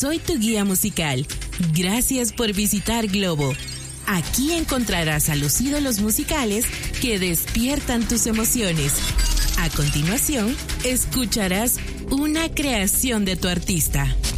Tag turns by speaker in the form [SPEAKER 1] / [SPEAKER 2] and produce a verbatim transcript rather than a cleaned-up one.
[SPEAKER 1] soy tu guía musical. Gracias por visitar Globo. Aquí encontrarás a los ídolos musicales que despiertan tus emociones. A continuación, escucharás una creación de tu artista.